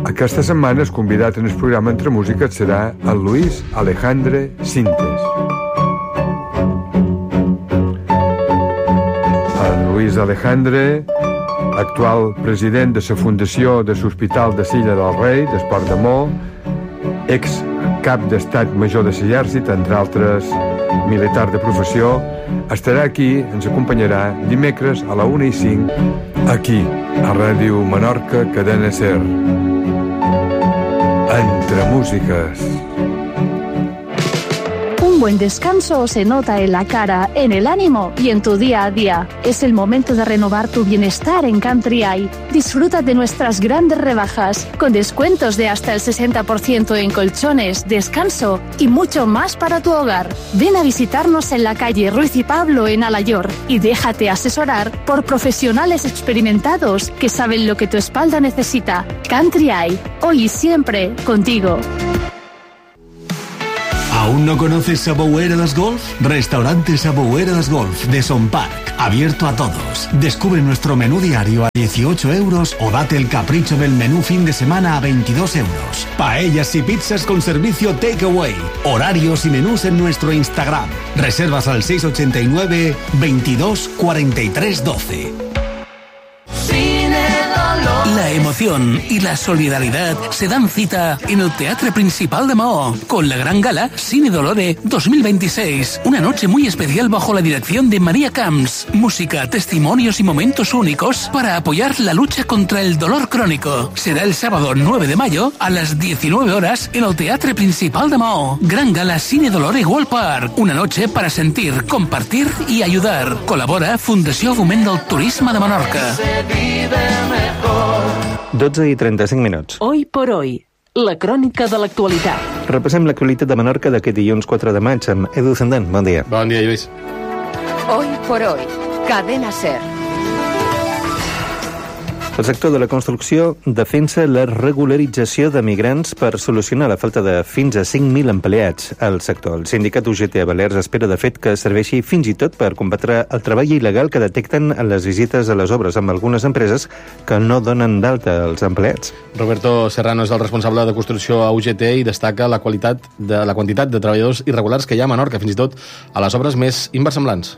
Aquesta setmana el convidat en el programa Entre Músiques serà el Luis Alejandre Sintes. El Luis Alejandre, actual president de la fundació de l'Hospital de Silla del Rei, d'Esport de Mo, ex cap d'estat major de l'exèrcit, entre altres militar de professió, estarà aquí, ens acompanyarà dimecres a la 1:05, aquí, a Ràdio Menorca, Cadena SER. Entre Músiques. Un buen descanso se nota en la cara, en el ánimo y en tu día a día. Es el momento de renovar tu bienestar en Country Eye. Disfruta de nuestras grandes rebajas, con descuentos de hasta el 60% en colchones, descanso y mucho más para tu hogar. Ven a visitarnos en la calle Ruiz y Pablo en Alayor y déjate asesorar por profesionales experimentados que saben lo que tu espalda necesita. Country Eye, hoy y siempre contigo. ¿Aún no conoces Saboueras Golf? Restaurante Saboueras Golf de Son Park, abierto a todos. Descubre nuestro menú diario a 18 euros o date el capricho del menú fin de semana a 22 euros. Paellas y pizzas con servicio takeaway. Horarios y menús en nuestro Instagram. Reservas al 689 22 43 12. La emoción y la solidaridad se dan cita en el Teatre Principal de Maó con la gran gala Cine Dolore 2026. Una noche muy especial bajo la dirección de María Camps. Música, testimonios y momentos únicos para apoyar la lucha contra el dolor crónico. Será el sábado 9 de mayo a las 19 horas en el Teatre Principal de Maó. Gran gala Cine Dolore World Park. Una noche para sentir, compartir y ayudar. Colabora Fundació Foment del Turisme de Menorca. 12:35. Hoy por hoy, la crònica de l'actualitat. Repassem l'actualitat de Menorca d'aquest dilluns 4 de maig amb Edu Zendant. Bon dia. Bon dia, Lluís. Hoy por hoy, Cadena SER. El sector de la construcció defensa la regularització de migrants per solucionar la falta de fins a 5.000 empleats al sector. El sindicat UGT a Balears espera, de fet, que serveixi fins i tot per combatre el treball il·legal que detecten en les visites a les obres amb algunes empreses que no donen d'alta als empleats. Roberto Serrano és el responsable de construcció a UGT i destaca la quantitat de treballadors irregulars que hi ha a Menorca, fins i tot a les obres més inversemblants.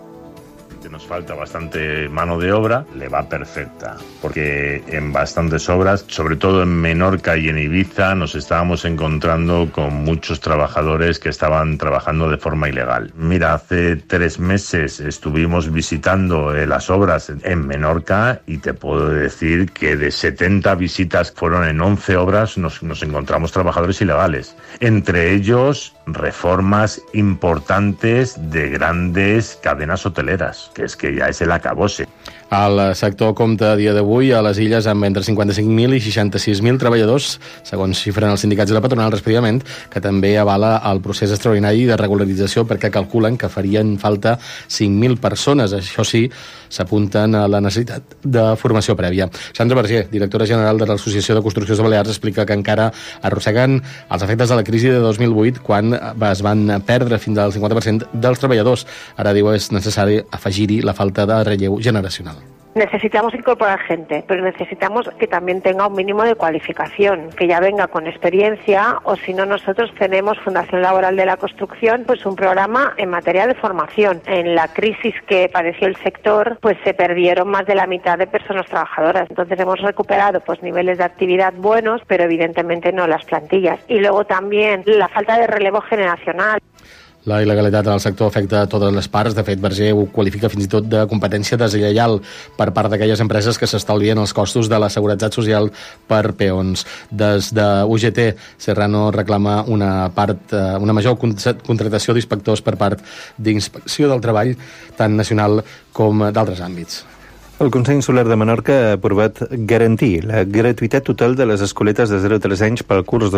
Nos falta bastante mano de obra, le va perfecta, porque en bastantes obras, sobre todo en Menorca y en Ibiza, nos estábamos encontrando con muchos trabajadores que estaban trabajando de forma ilegal. Mira, hace 3 meses estuvimos visitando las obras en Menorca y te puedo decir que de 70 visitas fueron en 11 obras, nos encontramos trabajadores ilegales. Entre ellos, reformas importantes de grandes cadenas hoteleras, que és que ja és el acabose. El sector compta a dia d'avui a les illes amb entre 55.000 i 66.000 treballadors, segons xifren els sindicats i la patronal, respectivament, que també avala el procés extraordinari de regularització perquè calculen que farien falta 5.000 persones. Això sí, s'apunten a la necessitat de formació prèvia. Sandra Berger, directora general de l'Associació de Construccions de Balears, explica que encara arrosseguen els efectes de la crisi de 2008, quan es van perdre fins al 50% dels treballadors. Ara, diu, és necessari afegir-hi la falta de relleu generacional. Necesitamos incorporar gente, pero necesitamos que también tenga un mínimo de cualificación, que ya venga con experiencia, o si no, nosotros tenemos Fundación Laboral de la Construcción, pues un programa en materia de formación. En la crisis que padeció el sector, pues se perdieron más de la mitad de personas trabajadoras. Entonces hemos recuperado pues niveles de actividad buenos, pero evidentemente no las plantillas. Y luego también la falta de relevo generacional. La il·legalitat en el sector afecta a totes les parts. De fet, Berger ho qualifica fins i tot de competència deslleial per part d'aquelles empreses que s'estalvien els costos de la seguretat social per peons. Des de UGT, Serrano reclama una major contractació d'inspectors per part d'Inspecció del Treball, tant nacional com d'altres àmbits. El Consell Insular de Menorca ha aprovat garantir la gratuïtat total de les escoletes de 0 a 3 anys pel curs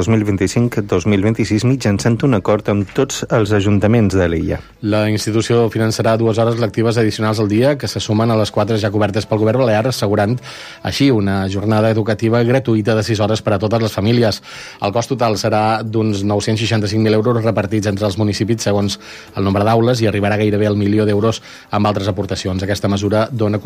2025-2026 mitjançant un acord amb tots els ajuntaments de l'illa. La institució finançarà 2 hores lectives addicionals al dia que se sumen a les 4 ja cobertes pel govern balear, assegurant així una jornada educativa gratuïta de 6 hores per a totes les famílies. El cost total serà d'uns 965.000 euros repartits entre els municipis segons el nombre d'aules i arribarà gairebé al 1.000.000 d'euros amb altres aportacions. Aquesta mesura dona continuïtat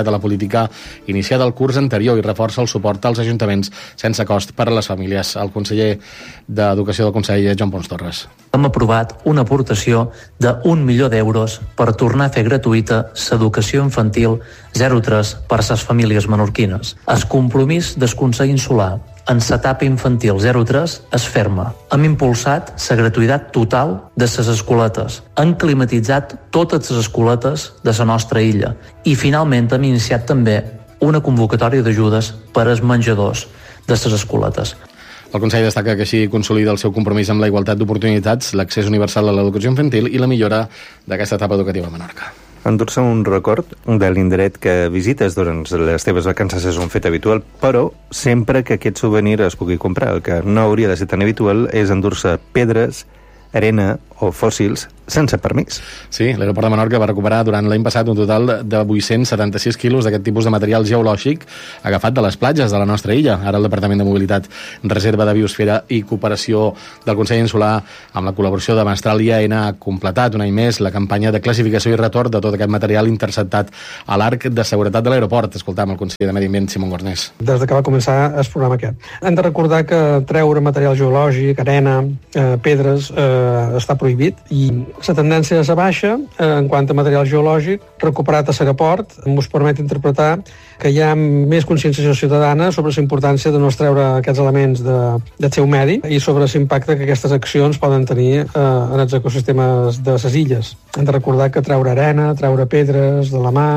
continuïtat a la política iniciada el curs anterior i reforça el suport als ajuntaments sense cost per a les famílies. El conseller d'Educació del Consell, Joan Pons Torres. Hem aprovat una aportació de 1 milió d'euros per tornar a fer gratuïta l'educació infantil 0-3 per a les famílies menorquines. El compromís del Consell Insular en l'etapa infantil 0-3 es ferma. Hem impulsat la gratuïtat total de les escoletes. Hem climatitzat totes les escoletes de la nostra illa. I finalment hem iniciat també una convocatòria d'ajudes per als menjadors de les escoletes. El Consell destaca que així consolida el seu compromís amb la igualtat d'oportunitats, l'accés universal a l'educació infantil i la millora d'aquesta etapa educativa a Menorca. Endur-se un record de l'indret que visites durant les teves vacances és un fet habitual, però sempre que aquest souvenir es pugui comprar. El que no hauria de ser tan habitual és endur-se pedres, arena o fòssils sense permís. Sí, l'aeroport de Menorca va recuperar durant l'any passat un total de 876 quilos d'aquest tipus de material geològic agafat de les platges de la nostra illa. Ara el Departament de Mobilitat, Reserva de Biosfera i Cooperació del Consell Insular, amb la col·laboració de Mestral i AENA, ha completat un any més la campanya de classificació i retorn de tot aquest material interceptat a l'arc de seguretat de l'aeroport. Escoltam el conseller de Medi Ambient, Simon Gornés. Des que va començar el programa aquest. Hem de recordar que treure material geològic, arena, pedres, està prohibit, i la tendència és a baixa en quant a material geològic recuperat a l'aeroport. Ens permet interpretar que hi ha més conscienciació ciutadana sobre la importància de no treure aquests elements del seu medi i sobre l'impacte que aquestes accions poden tenir en els ecosistemes de les illes. Hem de recordar que treure arena, treure pedres de la mà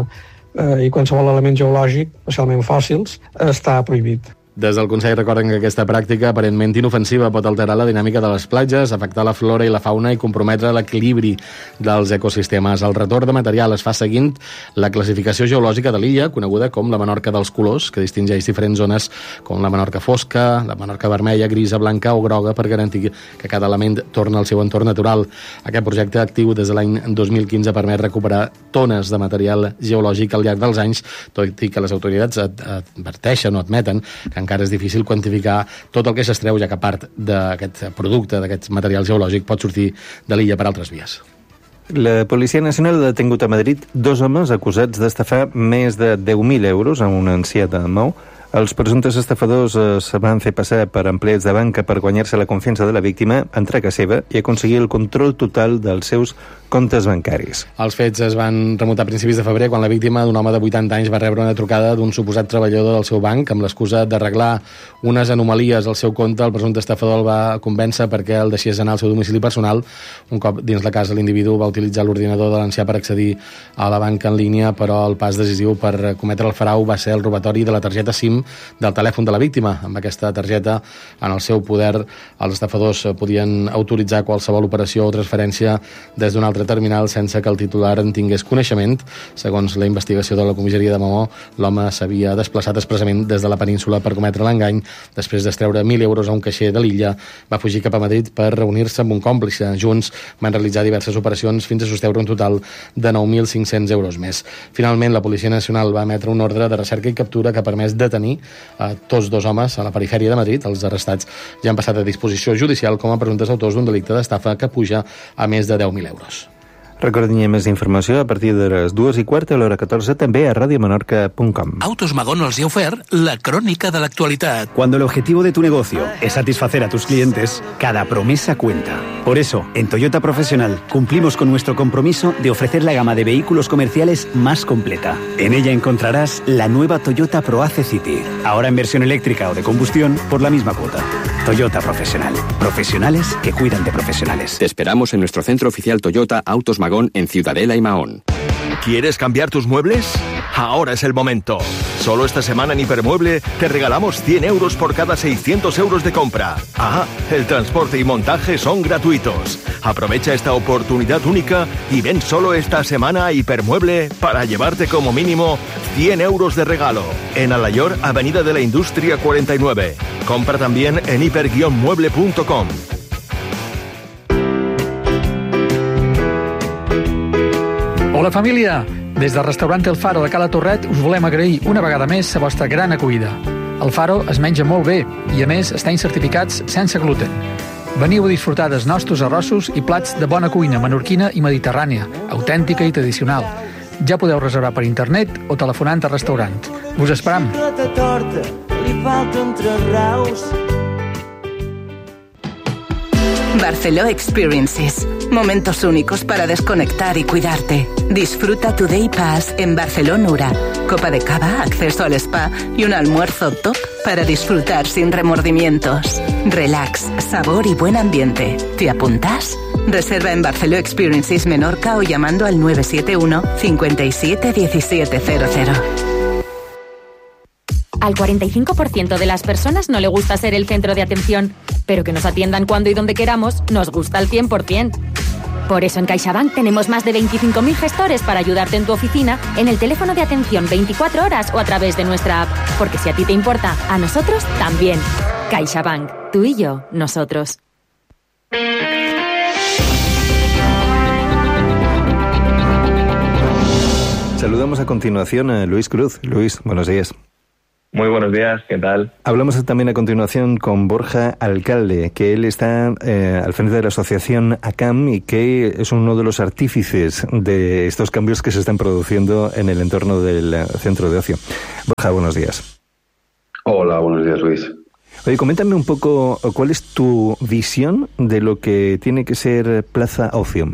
i qualsevol element geològic, especialment fòssils, està prohibit. Des del Consell recorden que aquesta pràctica aparentment inofensiva pot alterar la dinàmica de les platges, afectar la flora i la fauna i comprometre l'equilibri dels ecosistemes. El retorn de material es fa seguint la classificació geològica de l'illa, coneguda com la Menorca dels colors, que distingeix diferents zones com la Menorca fosca, la Menorca vermella, grisa, blanca o groga, per garantir que cada element torna al seu entorn natural. Aquest projecte actiu des de l'any 2015 permet recuperar tones de material geològic al llarg dels anys, tot i que les autoritats adverteixen o admeten que encara és difícil quantificar tot el que s'extreu, ja que part d'aquest producte, d'aquest material geològic, pot sortir de l'illa per altres vies. La Policia Nacional ha detingut a Madrid 2 homes acusats d'estafar més de 10.000 euros a un ancià de Maó. Els presumptes estafadors se van fer passar per empleats de banca per guanyar-se la confiança de la víctima, entrar a casa seva i aconseguir el control total dels seus comptes bancaris. Els fets es van remuntar a principis de febrer, quan la víctima, d'un home de 80 anys, va rebre una trucada d'un suposat treballador del seu banc amb l'excusa d'arreglar unes anomalies al seu compte. El presumpte estafador el va convèncer perquè el deixés anar al seu domicili personal. Un cop dins la casa, l'individu va utilitzar l'ordinador de l'ancià per accedir a la banca en línia, però el pas decisiu per cometre el frau va ser el robatori de la targeta SIM del telèfon de la víctima. Amb aquesta targeta en el seu poder, els estafadors podien autoritzar qualsevol operació o transferència des d'un altre terminal sense que el titular en tingués coneixement. Segons la investigació de la comissaria de Maó, l'home s'havia desplaçat expressament des de la península per cometre l'engany. Després d'extreure 1.000 euros a un caixer de l'illa, va fugir cap a Madrid per reunir-se amb un còmplice. Junts van realitzar diverses operacions fins a sostreure un total de 9.500 euros més. Finalment, la Policia Nacional va emetre un ordre de recerca i captura que ha permès detenir a tots 2 homes a la perifèria de Madrid. Els arrestats ja han passat a disposició judicial com a presumptes autors d'un delicte d'estafa que puja a més de 10.000 euros. Recordin més informació a partir de les 2:15 a l'hora 14, també a radiomenorca.com. Autos Magón els ha ofert la crònica de l'actualitat. Cuando el objetivo de tu negocio es satisfacer a tus clientes, cada promesa cuenta. Por eso, en Toyota Profesional cumplimos con nuestro compromiso de ofrecer la gama de vehículos comerciales más completa. En ella encontrarás la nueva Toyota ProAce City, ahora en versión eléctrica o de combustión por la misma cuota. Toyota Profesional. Profesionales que cuidan de profesionales. Te esperamos en nuestro centro oficial Toyota Autos Magón en Ciudadela y Mahón. ¿Quieres cambiar tus muebles? Ahora es el momento. Solo esta semana en Hipermueble te regalamos 100 euros por cada 600 euros de compra. Ah, el transporte y montaje son gratuitos. Aprovecha esta oportunidad única y ven solo esta semana a Hipermueble para llevarte como mínimo 100 euros de regalo. En Alayor, Avenida de la Industria 49. Compra también en hiper-mueble.com. Hola família! Des del restaurant El Faro de Cala Torret us volem agrair una vegada més la vostra gran acollida. El Faro es menja molt bé i a més estem certificats sense gluten. Veniu a disfrutar dels nostres arrossos i plats de bona cuina menorquina i mediterrània, autèntica i tradicional. Ja podeu reservar per internet o telefonant al restaurant. Us esperam. Torta, li falten 3 raus. Barceló Experiences. Momentos únicos para desconectar y cuidarte. Disfruta tu Day Pass en Barceló Nura. Copa de cava, acceso al spa y un almuerzo top para disfrutar sin remordimientos. Relax, sabor y buen ambiente. ¿Te apuntas? Reserva en Barceló Experiences Menorca o llamando al 971 57 1700. Al 45% de las personas no le gusta ser el centro de atención, pero que nos atiendan cuando y donde queramos nos gusta al 100%. Por eso en CaixaBank tenemos más de 25.000 gestores para ayudarte en tu oficina, en el teléfono de atención 24 horas o a través de nuestra app. Porque si a ti te importa, a nosotros también. CaixaBank. Tú y yo, nosotros. Saludamos a continuación a Luis Cruz. Luis, buenos días. Muy buenos días, ¿qué tal? Hablamos también a continuación con Borja Alcalde, que él está al frente de la asociación ACAM y que es uno de los artífices de estos cambios que se están produciendo en el entorno del centro de ocio. Borja, buenos días. Hola, buenos días, Luis. Oye, coméntame un poco cuál es tu visión de lo que tiene que ser Plaza Ozium.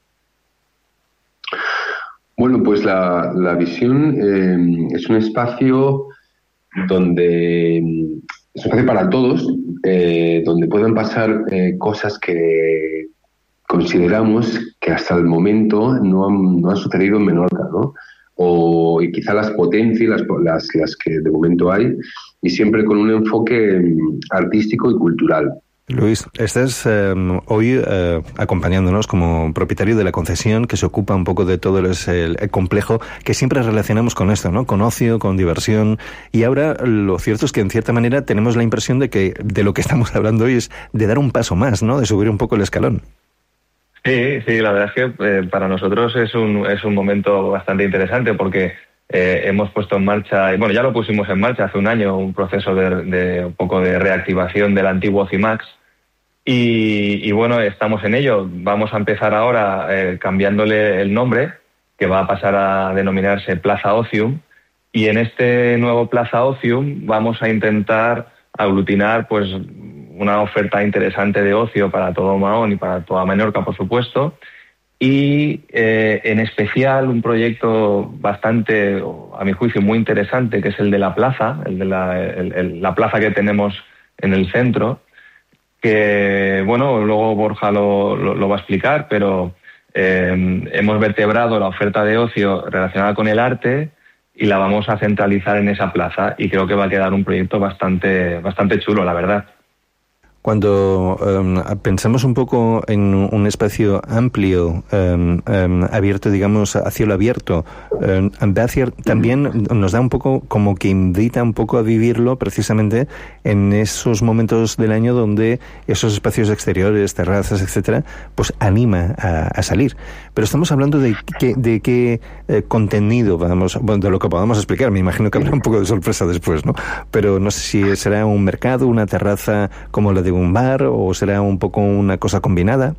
Bueno, pues la visión es un espacio donde es un espacio para todos, donde pueden pasar cosas que consideramos que hasta el momento no han sucedido en Menorca, ¿no? Y quizá las potencie, las que de momento hay, y siempre con un enfoque artístico y cultural. Luis, estás hoy acompañándonos como propietario de la concesión que se ocupa un poco de todo el complejo que siempre relacionamos con esto, ¿no? Con ocio, con diversión. Y ahora lo cierto es que en cierta manera tenemos la impresión de que de lo que estamos hablando hoy es de dar un paso más, ¿no? De subir un poco el escalón. Sí, la verdad es que para nosotros es un momento bastante interesante porque hemos puesto en marcha, y bueno, ya lo pusimos en marcha hace un año, un proceso de un poco de reactivación del antiguo Ocimax. Y bueno, estamos en ello. Vamos a empezar ahora cambiándole el nombre, que va a pasar a denominarse Plaza Ozium. Y en este nuevo Plaza Ozium vamos a intentar aglutinar pues una oferta interesante de ocio para todo Mahón y para toda Menorca, por supuesto. Y en especial un proyecto bastante, a mi juicio, muy interesante, que es el de la plaza, el de la plaza que tenemos en el centro, que, bueno, luego Borja lo va a explicar, pero hemos vertebrado la oferta de ocio relacionada con el arte y la vamos a centralizar en esa plaza y creo que va a quedar un proyecto bastante chulo, la verdad. Cuando pensamos un poco en un espacio amplio, abierto, digamos, a cielo abierto, Ambassador también nos da un poco, como que invita un poco a vivirlo precisamente en esos momentos del año donde esos espacios exteriores, terrazas, etcétera, pues anima a salir. Pero estamos hablando de qué contenido de lo que podamos explicar. Me imagino que habrá un poco de sorpresa después, ¿no? Pero no sé si será un mercado, una terraza como la de un bar o será un poco una cosa combinada.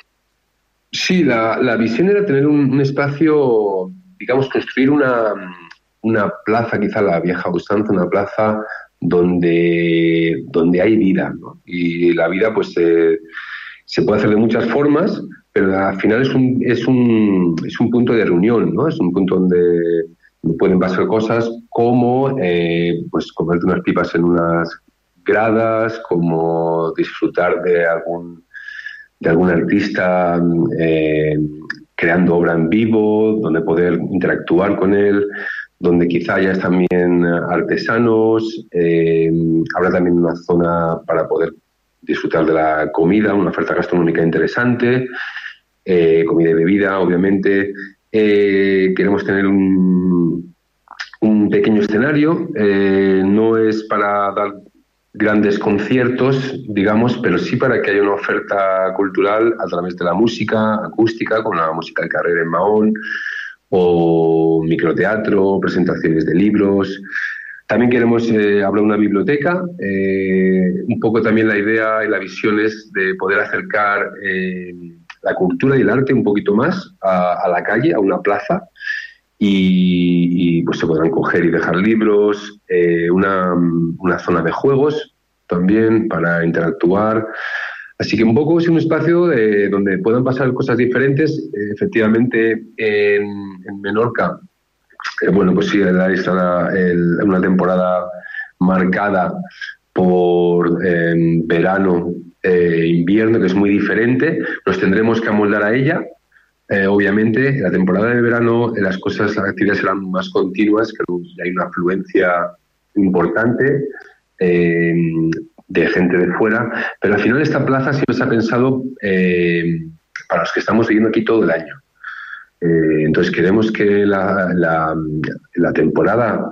Sí, la visión era tener un espacio, digamos, construir una plaza, quizá la vieja usanza, una plaza donde hay vida, ¿no? Y la vida pues se puede hacer de muchas formas, pero al final es un punto de reunión, ¿no? Es un punto donde pueden pasar cosas como pues comerte unas pipas en unas gradas, como disfrutar de algún artista creando obra en vivo, donde poder interactuar con él, donde quizá hayas también artesanos, habrá también una zona para poder disfrutar de la comida, una oferta gastronómica interesante, comida y bebida, obviamente. Queremos tener un pequeño escenario, no es para dar grandes conciertos, digamos, pero sí para que haya una oferta cultural a través de la música acústica, con la música de carrera en Mahón, o microteatro, presentaciones de libros. También queremos hablar de una biblioteca. Un poco también la idea y la visión es de poder acercar la cultura y el arte un poquito más a la calle, a una plaza, y pues se podrán coger y dejar libros, una zona de juegos también para interactuar. Así que un poco es un espacio donde puedan pasar cosas diferentes. Efectivamente, en Menorca, bueno, pues sí, está una temporada marcada por verano, invierno, que es muy diferente. Nos tendremos que amoldar a ella. Obviamente, en la temporada de verano las actividades serán más continuas, que hay una afluencia importante de gente de fuera, pero al final esta plaza siempre se ha pensado para los que estamos viviendo aquí todo el año. Entonces queremos que la temporada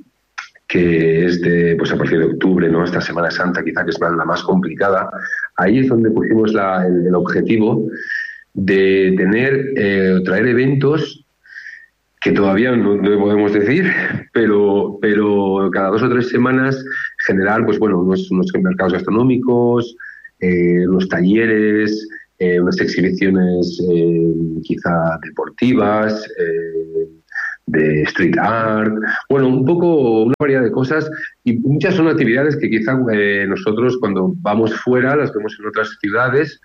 que es de a partir de octubre, ¿no? Esta Semana Santa quizá que es la más complicada, ahí es donde pusimos el objetivo de traer eventos que todavía no podemos decir, pero cada 2 o 3 semanas generar unos mercados gastronómicos, unos talleres, unas exhibiciones quizá deportivas, de street art, un poco una variedad de cosas, y muchas son actividades que quizá nosotros cuando vamos fuera las vemos en otras ciudades,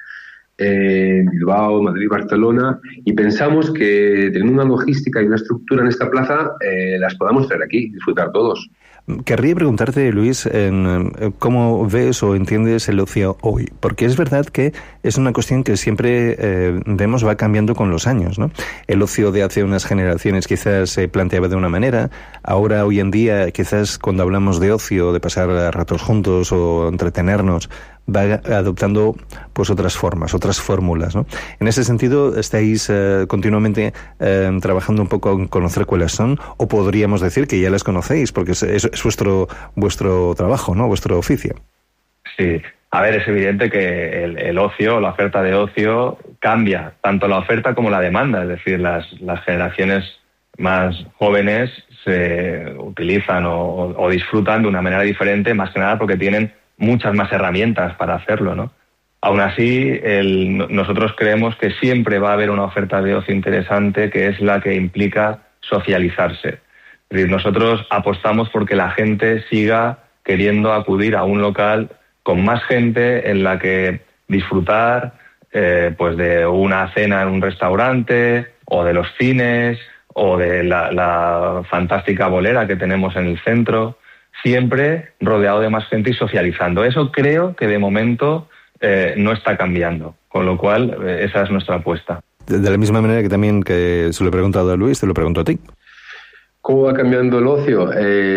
Bilbao, Madrid, Barcelona, y pensamos que teniendo una logística y una estructura en esta plaza las podamos traer aquí, disfrutar todos. Querría preguntarte, Luis, ¿cómo ves o entiendes el ocio hoy? Porque es verdad que es una cuestión que siempre vemos va cambiando con los años, ¿no? El ocio de hace unas generaciones quizás se planteaba de una manera, ahora, hoy en día, quizás cuando hablamos de ocio, de pasar ratos juntos o entretenernos, va adoptando pues otras formas, otras fórmulas, ¿no? En ese sentido, ¿estáis continuamente trabajando un poco en conocer cuáles son? ¿O podríamos decir que ya las conocéis? Porque es vuestro trabajo, ¿no? Vuestro oficio. Sí. A ver, es evidente que el ocio, la oferta de ocio cambia, tanto la oferta como la demanda. Es decir, las generaciones más jóvenes se utilizan o disfrutan de una manera diferente, más que nada porque tienen muchas más herramientas para hacerlo, ¿no? Aún así, nosotros creemos que siempre va a haber una oferta de ocio interesante, que es la que implica socializarse. Es decir, nosotros apostamos porque la gente siga queriendo acudir a un local con más gente en la que disfrutar pues de una cena en un restaurante, o de los cines, o de la fantástica bolera que tenemos en el centro, siempre rodeado de más gente y socializando. Eso creo que de momento no está cambiando, con lo cual esa es nuestra apuesta. De la misma manera que también que se lo he preguntado a Luis, te lo pregunto a ti. ¿Cómo va cambiando el ocio?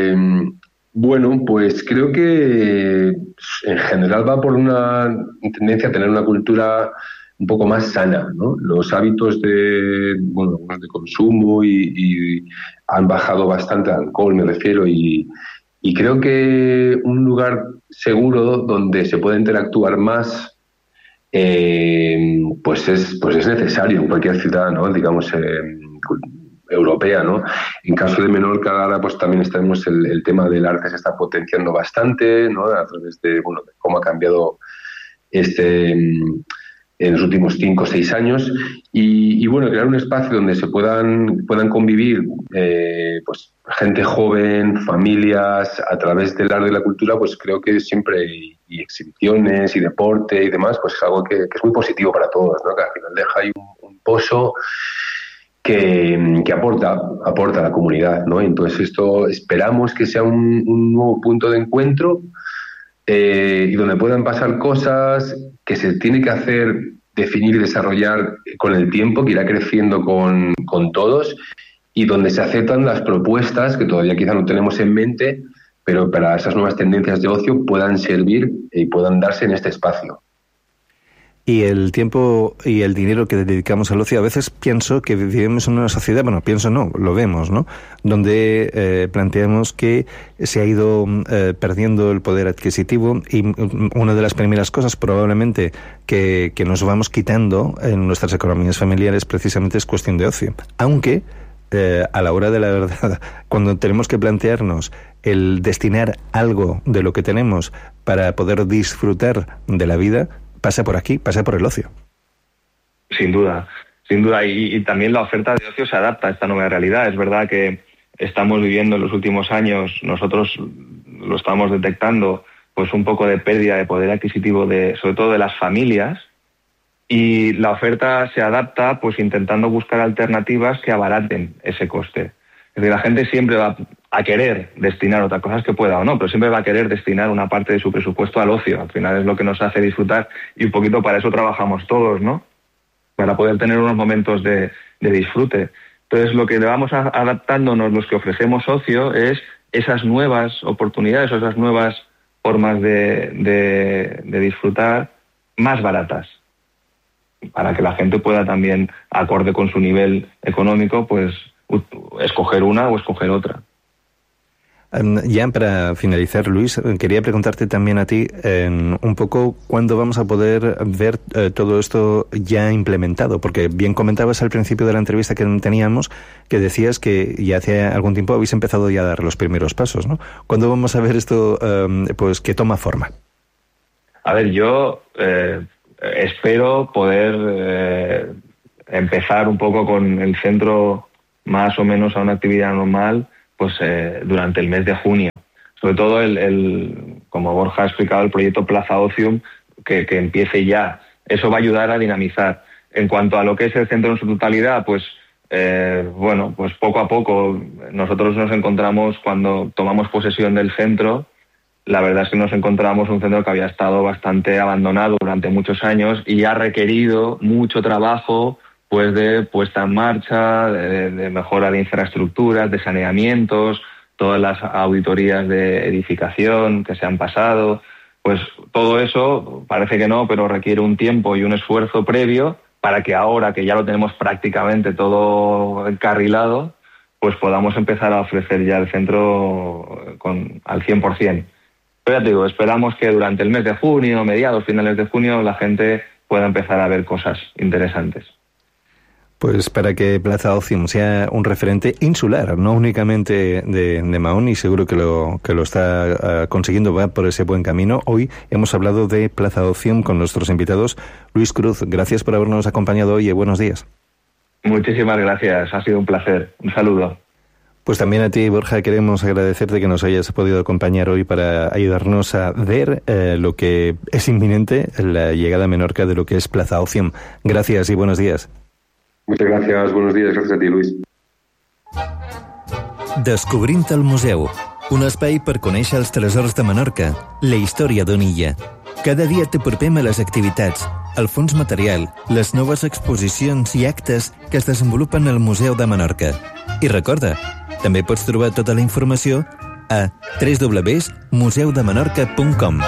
Bueno, pues creo que en general va por una tendencia a tener una cultura un poco más sana, ¿no? Los hábitos de consumo y han bajado bastante, al alcohol me refiero, y creo que un lugar seguro donde se puede interactuar más pues es necesario en cualquier ciudad, ¿no? Digamos europea, ¿no? En caso de Menorca ahora pues también tenemos el tema del arte, se está potenciando bastante, ¿no? A través de cómo ha cambiado en los últimos 5 o 6 años y crear un espacio donde se puedan convivir pues gente joven, familias, a través del arte y la cultura, pues creo que siempre y exhibiciones y deporte y demás, pues es algo que es muy positivo para todos, ¿no? Que al final deja ahí un pozo que aporta a la comunidad, ¿no? Entonces esto esperamos que sea un nuevo punto de encuentro y donde puedan pasar cosas que se tiene que hacer, definir y desarrollar con el tiempo, que irá creciendo con todos, y donde se aceptan las propuestas que todavía quizá no tenemos en mente, pero para esas nuevas tendencias de ocio puedan servir y puedan darse en este espacio. Y el tiempo y el dinero que dedicamos al ocio, a veces pienso que vivimos en una sociedad, lo vemos, ¿no? Donde planteamos que se ha ido perdiendo el poder adquisitivo, y una de las primeras cosas probablemente que nos vamos quitando en nuestras economías familiares precisamente es cuestión de ocio. Aunque a la hora de la verdad, cuando tenemos que plantearnos el destinar algo de lo que tenemos para poder disfrutar de la vida, pasa por aquí, pasa por el ocio. Sin duda. sin duda, y también la oferta de ocio se adapta a esta nueva realidad. Es verdad que estamos viviendo en los últimos años, nosotros lo estamos detectando, pues un poco de pérdida de poder adquisitivo sobre todo de las familias, y la oferta se adapta pues intentando buscar alternativas que abaraten ese coste. Es decir, la gente siempre va a querer destinar, otra cosa es que pueda o no, pero siempre va a querer destinar una parte de su presupuesto al ocio. Al final es lo que nos hace disfrutar y un poquito para eso trabajamos todos, ¿no? Para poder tener unos momentos de disfrute. Entonces, lo que vamos adaptándonos, los que ofrecemos ocio, es esas nuevas oportunidades o esas nuevas formas de disfrutar más baratas, para que la gente pueda también, acorde con su nivel económico, pues escoger una o escoger otra. Ya para finalizar, Luis, quería preguntarte también a ti un poco cuándo vamos a poder ver todo esto ya implementado, porque bien comentabas al principio de la entrevista que teníamos que decías que ya hace algún tiempo habéis empezado ya a dar los primeros pasos, ¿no? ¿Cuándo vamos a ver esto pues que toma forma? A ver, yo espero poder empezar un poco con el centro más o menos a una actividad normal pues durante el mes de junio. Sobre todo, como Borja ha explicado, el proyecto Plaza Ocium, que empiece ya. Eso va a ayudar a dinamizar. En cuanto a lo que es el centro en su totalidad, pues pues poco a poco nosotros nos encontramos, cuando tomamos posesión del centro, la verdad es que nos encontramos un centro que había estado bastante abandonado durante muchos años y ha requerido mucho trabajo pues de puesta en marcha, de mejora de infraestructuras, de saneamientos, todas las auditorías de edificación que se han pasado. Pues todo eso parece que no, pero requiere un tiempo y un esfuerzo previo para que ahora, que ya lo tenemos prácticamente todo encarrilado, pues podamos empezar a ofrecer ya el centro al 100%. Pero ya te digo, esperamos que durante el mes de junio, mediados, finales de junio, la gente pueda empezar a ver cosas interesantes. Pues para que Plaza Ocium sea un referente insular, no únicamente de Mahón, y seguro que lo está consiguiendo, va por ese buen camino. Hoy hemos hablado de Plaza Ocium con nuestros invitados. Luis Cruz, gracias por habernos acompañado hoy y buenos días. Muchísimas gracias, ha sido un placer. Un saludo. Pues también a ti, Borja, queremos agradecerte que nos hayas podido acompañar hoy para ayudarnos a ver lo que es inminente, la llegada a Menorca de lo que es Plaza Ocium. Gracias y buenos días. Muchas gràcies, buenos días, gràcies a ti, Luis. Descobrint el museu, un espai per conèixer els tresors de Menorca, la història d'una illa. Cada dia t'apropem a les activitats, el fons material, les noves exposicions i actes que es desenvolupen al Museu de Menorca. I recorda, també pots trobar tota la informació a www.museudemenorca.com.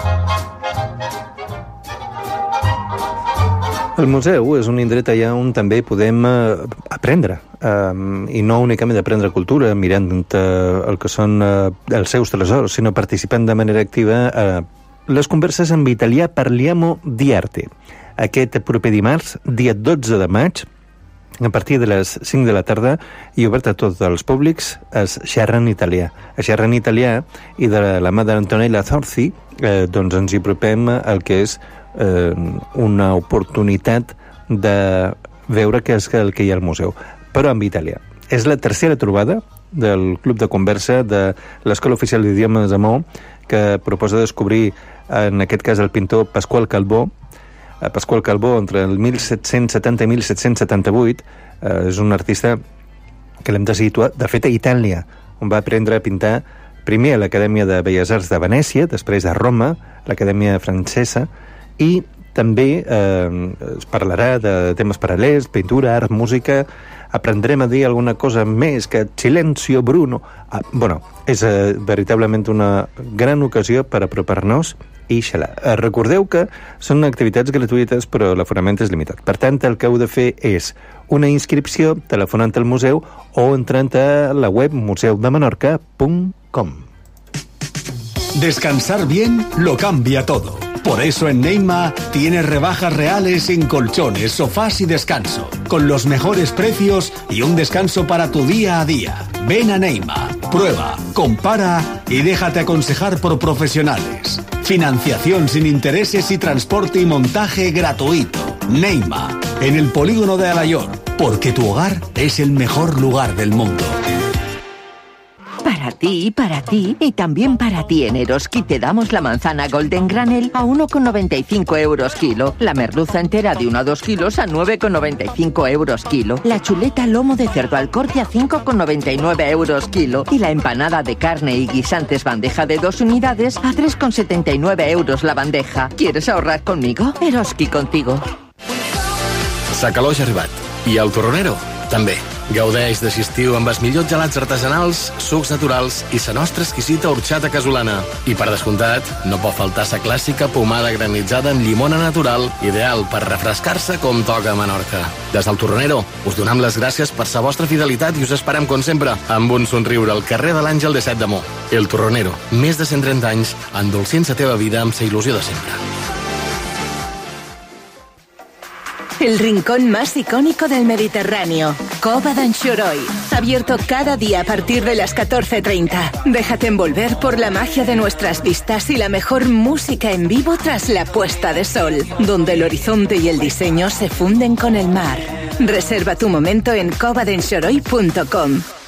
El museu és un indret allà on també podem aprendre, i no únicament aprendre cultura mirant el que són els seus tresors, sinó participant de manera activa a les converses amb italià Parliamo di Arte. Aquest proper dimarts, dia 12 de maig, a partir de les 5 de la tarda i obert a tots els públics, es xerra en italià. Es xerra en italià i de la mà d'Antonella Zorzi doncs ens hi apropem al que és una oportunitat de veure què és el que hi ha al museu, però en italià. És la tercera trobada del Club de Conversa de l'Escola Oficial d'Idiomes de Maó, que proposa descobrir, en aquest cas, el pintor Pasqual Calbó. Pasqual Calbó, entre el 1770 i 1778, és un artista que l'hem de situar, de fet, a Itàlia, on va aprendre a pintar primer a l'Acadèmia de Belles Arts de Venècia, després a Roma, l'Acadèmia Francesa, i també es parlarà de temes paral·lels, pintura, art, música. Aprendrem a dir alguna cosa més que Silencio Bruno. És veritablement una gran ocasió per apropar-nos i xalar. Recordeu que són activitats gratuïtes, però l'aforament és limitat. Per tant, el que heu de fer és una inscripció telefonant al museu o entrant a la web museudemenorca.com. Descansar bien lo cambia todo. Por eso en Neima tienes rebajas reales en colchones, sofás y descanso, con los mejores precios y un descanso para tu día a día. Ven a Neima, prueba, compara y déjate aconsejar por profesionales. Financiación sin intereses y transporte y montaje gratuito. Neima, en el polígono de Alayor, porque tu hogar es el mejor lugar del mundo. Para ti y también para ti en Eroski te damos la manzana Golden Granel a 1,95 euros kilo, la merluza entera de 1 a 2 kilos a 9,95 euros kilo, la chuleta lomo de cerdo al corte a 5,99 euros kilo y la empanada de carne y guisantes bandeja de 2 unidades a 3,79 euros la bandeja. ¿Quieres ahorrar conmigo? Eroski contigo. Sa calor ja ha arribat. I el torronero també. Gaudeix d'aquest estiu amb els millors gelats artesanals, sucs naturals i la nostra exquisita horxata casolana. I per descomptat, no pot faltar la clàssica pomada granitzada amb llimona natural, ideal per refrescar-se com toca a Menorca. Des del Torronero, us donem les gràcies per la vostra fidelitat i us esperem, com sempre, amb un somriure al carrer de l'Àngel de Set de Mo. El Torronero, més de 130 anys, endolcint la teva vida amb la il·lusió de sempre. El rincón más icónico del Mediterráneo, Cova d'Anxoroy. Abierto cada día a partir de las 14:30. Déjate envolver por la magia de nuestras vistas y la mejor música en vivo tras la puesta de sol, donde el horizonte y el diseño se funden con el mar. Reserva tu momento en covadenxoroy.com.